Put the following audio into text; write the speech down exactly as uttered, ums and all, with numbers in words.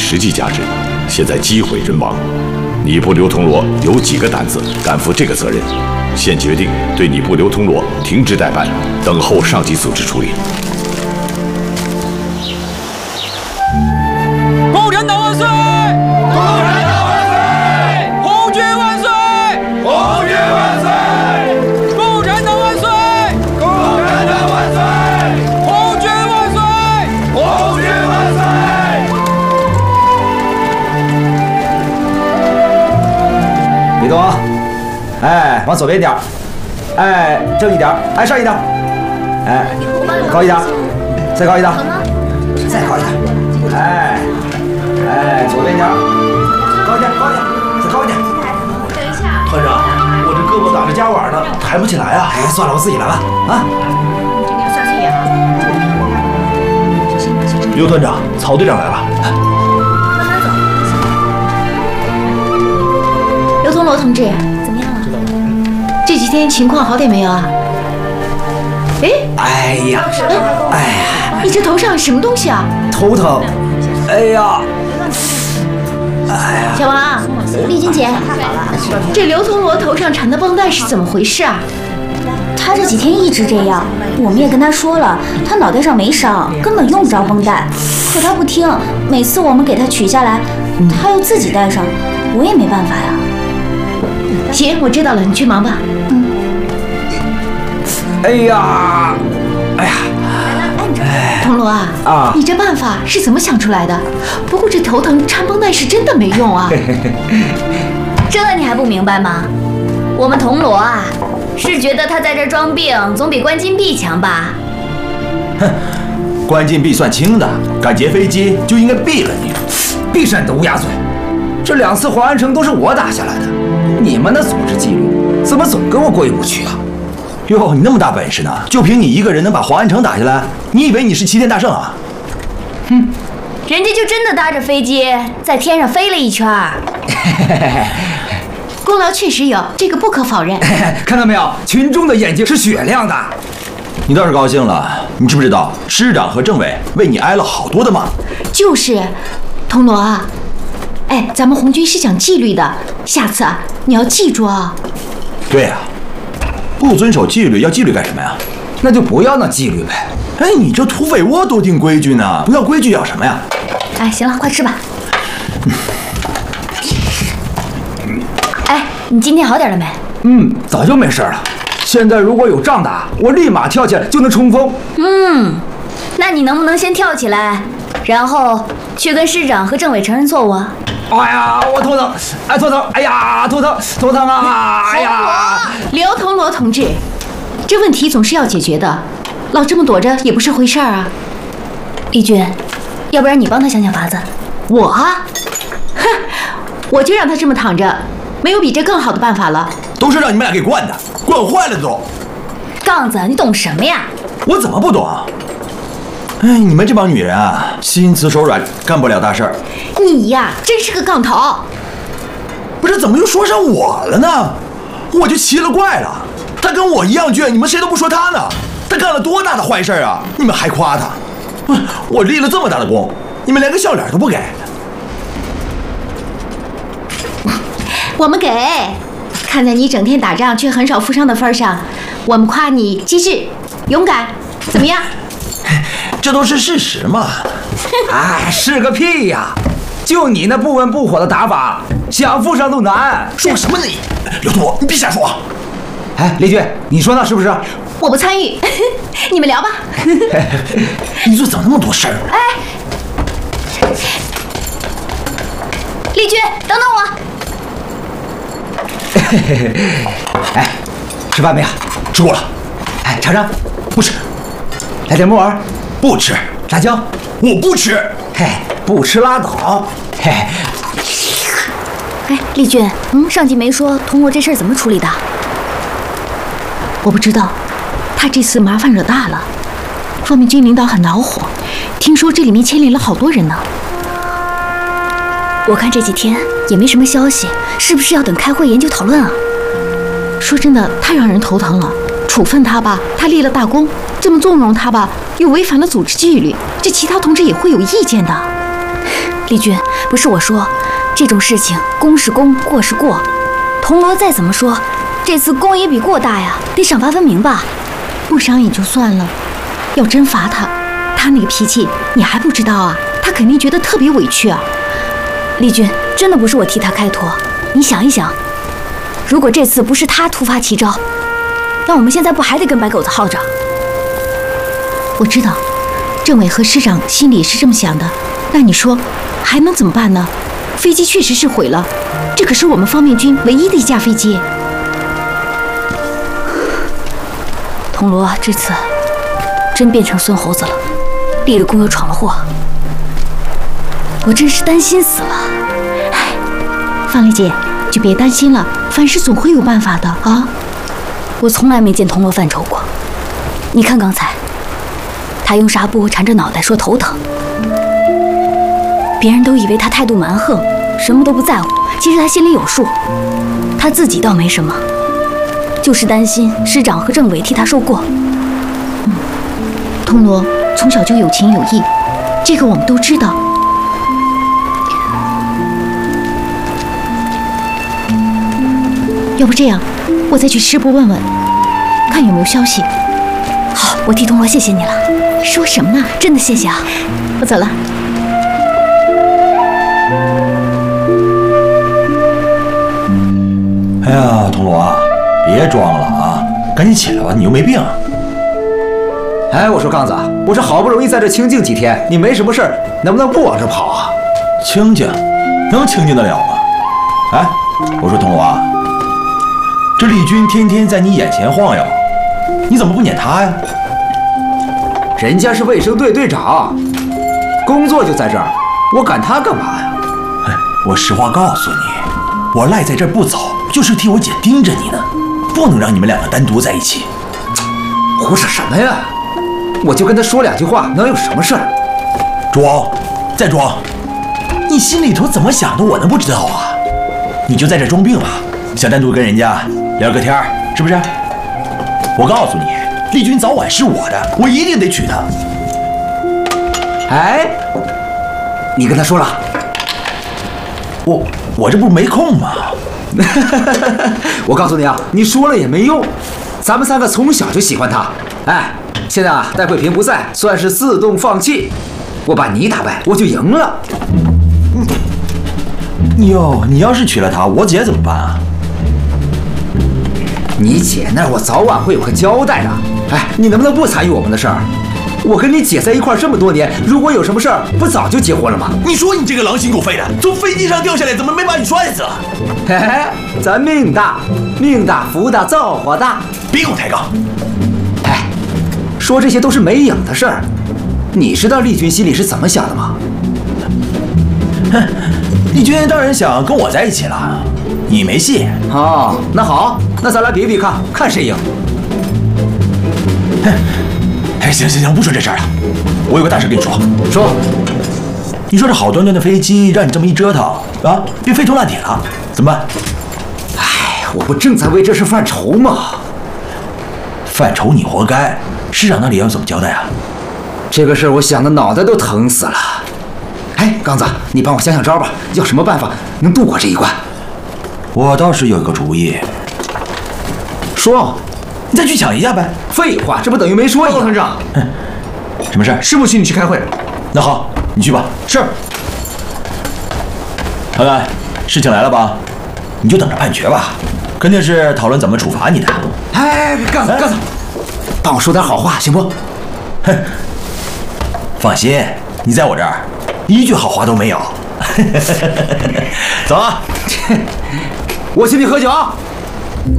实际价值，现在机毁人亡。你部刘铜锣有几个胆子敢负这个责任？现决定对你部刘铜锣停职代办，等候上级组织处理。 共产党万岁！共产党万岁！红军万岁！红军万岁！共产党万岁！共产党万岁！红军万岁！红军万岁！ 李东，哎，往左边一点，哎，正一点，哎，上一点，哎，高一点，再高一点，再高一点，哎，哎，左边一点，高一点，高一点，再高一点。 等一下， 团长，我这胳膊打着夹腕呢，抬不起来啊！ 哎，算了，我自己来吧，啊。 你要小心点啊！小心，小心。 刘团长，曹队长来了。 慢慢走。 刘铜锣同志， 怎么样了？ 这几天情况好点没有啊？哎， 哎呀，哎呀， 你这头上什么东西啊？ 头疼，哎呀，哎呀， 小王，丽君姐，这刘铜锣头上缠的绷带是怎么回事啊？ 他这几天一直这样，我们也跟他说了，他脑袋上没伤，根本用不着绷带。可他不听，每次我们给他取下来，他又自己戴上，我也没办法呀。 行，我知道了，你去忙吧。 嗯。 哎呀，哎呀， 铜锣啊， 啊， 你这办法是怎么想出来的？不过这头疼缠绷带是真的没用啊。 这你还不明白吗？我们铜锣啊，是觉得他在这装病总比关禁闭强吧？ 哼，关禁闭算轻的，敢劫飞机就应该毙了你。 闭上你的乌鸦嘴！这两次华安城都是我打下来的，你们的组织纪律怎么总跟我过意不去啊？ 哟，你那么大本事呢？就凭你一个人能把华安城打下来？你以为你是齐天大圣啊？ 哼，人家就真的搭着飞机在天上飞了一圈儿。 功劳确实有，这个不可否认。 看到没有，群众的眼睛是雪亮的。 你倒是高兴了，你知不知道师长和政委为你挨了好多的骂？ 就是，铜锣啊，哎，咱们红军是讲纪律的，下次啊你要记住啊。 对呀、啊，不遵守纪律要纪律干什么呀？ 那就不要那纪律呗。 哎，你这土匪窝都定规矩呢，不要规矩要什么呀？ 哎，行了，快吃吧。哎，你今天好点了没？ 嗯，早就没事了。现在如果有仗打，我立马跳起来就能冲锋。 嗯，那你能不能先跳起来，然后去跟师长和政委承认错误啊？ 哎呀，我头疼，哎头疼，哎呀头疼，头疼啊！哎呀， 刘铜锣同志，这问题总是要解决的，老这么躲着也不是回事儿啊。 丽君，要不然你帮他想想法子。 我啊，哼，我就让他这么躺着，没有比这更好的办法了。 都是让你们俩给惯的，惯坏了都。 杠子，你懂什么呀？ 我怎么不懂啊？哎，你们这帮女人啊，心慈手软，干不了大事儿。 你呀，真是个杠头。 不是，怎么又说上我了呢？我就奇了怪了，他跟我一样倔，你们谁都不说他呢。他干了多大的坏事啊？你们还夸他？我立了这么大的功，你们连个笑脸都不给。 我们给，看在你整天打仗却很少负伤的份上，我们夸你机智、勇敢，怎么样？ 这都是事实嘛。 哎，是个屁呀！就你那不温不火的打法，想负伤都难。 说什么呢你？刘同，你别瞎说。 哎，丽君，你说那是不是？ 我不参与，你们聊吧。 你这怎么那么多事儿？ 哎，丽君，等等我。 哎，吃饭没有？ 吃过了。 哎，尝尝。 不吃。 来点木耳。 不吃。 辣椒。 我不吃。 嘿，不吃拉倒。嘿。 哎，丽君，嗯，上级没说铜锣这事儿怎么处理的？ 我不知道，他这次麻烦惹大了，方面军领导很恼火，听说这里面牵连了好多人呢。 我看这几天也没什么消息，是不是要等开会研究讨论啊？ 说真的，太让人头疼了。处分他吧，他立了大功；这么纵容他吧，又违反了组织纪律，这其他同志也会有意见的。 丽君，不是我说，这种事情功是功，过是过。铜锣再怎么说，这次功也比过大呀，得赏罚分明吧。 不赏也就算了，要真罚他，他那个脾气你还不知道啊？他肯定觉得特别委屈啊。 丽君，真的不是我替他开脱，你想一想，如果这次不是他突发奇招，那我们现在不还得跟白狗子耗着？ 我知道，政委和师长心里是这么想的，那你说还能怎么办呢？飞机确实是毁了，这可是我们方面军唯一的一架飞机。 铜锣这次真变成孙猴子了，立了功又闯了祸，我真是担心死了。 唉，方丽姐就别担心了，凡事总会有办法的啊。 我从来没见铜锣犯愁过，你看刚才他用纱布缠着脑袋说头疼，别人都以为他态度蛮横，什么都不在乎，其实他心里有数，他自己倒没什么，就是担心师长和政委替他受过。 嗯，铜锣从小就有情有义，这个我们都知道。要不这样，我再去师部问问，看有没有消息。 好，我替铜锣谢谢你了。 说什么呢？ 真的谢谢啊， 我走了。 哎呀，铜锣啊，别装了啊，赶紧起来吧，你又没病。 哎，我说杠子，我这好不容易在这清静几天，你没什么事儿，能不能不往这跑啊？ 清静，能清静得了吗？哎，我说铜锣啊，这丽君天天在你眼前晃悠，你怎么不撵她呀？ 人家是卫生队队长，工作就在这儿，我赶他干嘛呀？ 哎，我实话告诉你，我赖在这儿不走，就是替我姐盯着你呢，不能让你们两个单独在一起。 胡扯什么呀？我就跟他说两句话，能有什么事儿？ 装，再装，你心里头怎么想的，我能不知道啊？你就在这装病了，想单独跟人家聊个天儿，是不是？我告诉你，丽君早晚是我的，我一定得娶她。 哎，你跟他说了？ 我我这不是没空吗？ 我告诉你啊，你说了也没用，咱们三个从小就喜欢他。哎，现在啊，戴慧萍不在，算是自动放弃。我把你打败，我就赢了。 你哟，你要是娶了她，我姐怎么办啊？ 你姐那儿我早晚会有个交代的。哎，你能不能不参与我们的事儿？我跟你姐在一块儿这么多年，如果有什么事儿，不早就结婚了吗？ 你说你这个狼心狗肺的，从飞机上掉下来，怎么没把你摔死？ 嘿嘿，咱命大，命大福大造化大， 别跟我抬杠。 哎，说这些都是没影的事儿。你知道丽君心里是怎么想的吗？ 哼，丽君当然想跟我在一起了，你没戏。 哦，那好，那咱来比比看，看谁赢。 哼。哎，行行行，不说这事儿了，我有个大事跟你说。 说， 你说这好端端的飞机，让你这么一折腾啊，别飞头烂铁了，怎么办？ 哎，我不正在为这事犯愁吗？ 犯愁你活该，师长那里要怎么交代啊？ 这个事儿我想的脑袋都疼死了。哎，刚子，你帮我想想招吧，有什么办法能度过这一关？ 我倒是有一个主意。 说。 你再去想一下呗。 废话，这不等于没说一样。 团长， 什么事？ 师傅请你去开会。 那好，你去吧。 是。 看看，事情来了吧？你就等着判决吧，肯定是讨论怎么处罚你的。 哎，杠子，杠子，帮我说点好话行不？ 哼，放心，你在我这儿一句好话都没有。走啊， 我请你喝酒。